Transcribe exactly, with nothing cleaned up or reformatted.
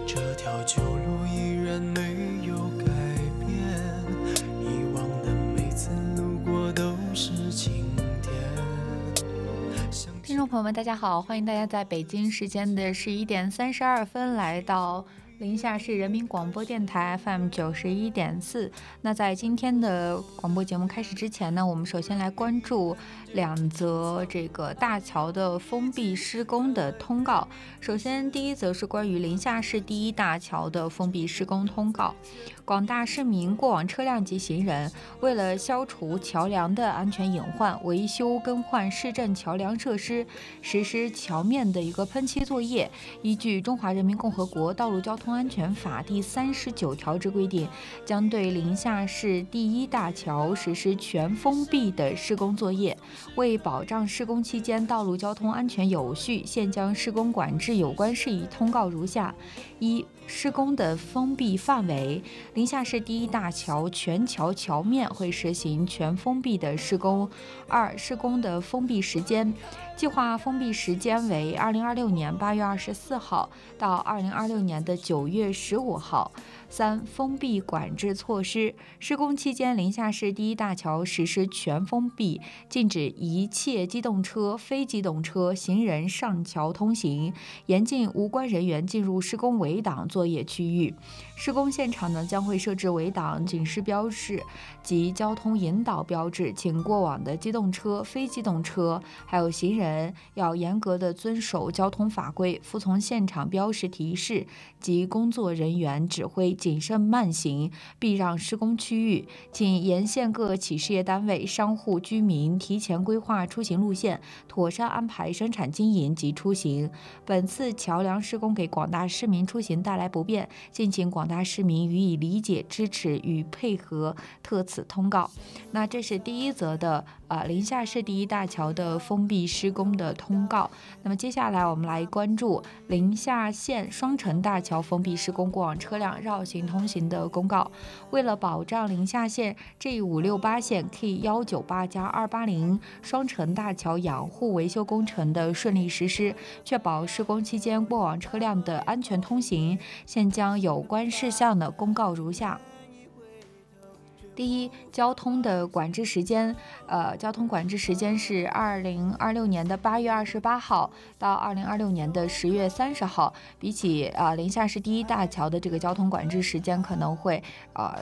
这条旧路依然没有改变，以往的每次路过都是晴天。 听众朋友们大家好，欢迎大家在北京时间的十一点三十二分来到临夏市人民广播电台 F M 九十一点四。那在今天的广播节目开始之前呢，我们首先来关注两则这个大桥的封闭施工的通告。首先，第一则是关于临夏市第一大桥的封闭施工通告。广大市民、过往车辆及行人，为了消除桥梁的安全隐患，维修更换市镇桥梁设施，实施桥面的一个喷漆作业，依据《中华人民共和国道路交通安全法》第三十九条之规定，将对临夏市第一大桥实施全封闭的施工作业。为保障施工期间道路交通安全有序，现将施工管制有关事宜通告如下：一、施工的封闭范围，临夏市第一大桥全桥桥面会实行全封闭的施工。二、施工的封闭时间，计划封闭时间为二零二六年八月二十四号到二零二六年的九月十五号。三、封闭管制措施，施工期间，临夏市第一大桥实施全封闭，禁止一切机动车、非机动车、行人上桥通行，严禁无关人员进入施工围挡作业区域。施工现场呢，将会设置围挡、警示标志及交通引导标志，请过往的机动车、非机动车还有行人要严格的遵守交通法规，服从现场标识提示及工作人员指挥，谨慎慢行，避让施工区域。请沿线各企事业单位、商户、居民提前规划出行路线，妥善安排生产经营及出行。本次桥梁施工给广大市民出行带来不便，敬请广大市民予以理解、支持与配合。特此通告。那这是第一则的呃临夏市第一大桥的封闭施工的通告。那么接下来我们来关注临夏县双城大桥封闭施工过往车辆绕行通行的公告。为了保障临夏县 G 五六八线 K 一九八加二八零双城大桥养护维修工程的顺利实施，确保施工期间过往车辆的安全通行，现将有关事项的公告如下。第一，交通的管制时间，呃，交通管制时间是二零二六年的八月二十八号到二零二六年的十月三十号。比起呃临夏市第一大桥的这个交通管制时间，可能会呃